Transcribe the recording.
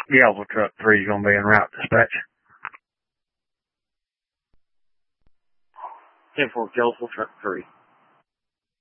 Yellow Truck 3 is going to be en route, dispatch. 10-4, Yellow Truck 3.